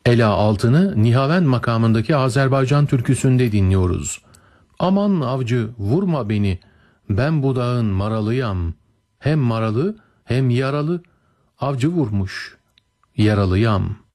Ela altını Nihavend makamındaki Azerbaycan türküsünde dinliyoruz. Aman avcı vurma beni, ben bu dağın maralıyam. Hem maralı hem yaralı, avcı vurmuş, yaralıyam.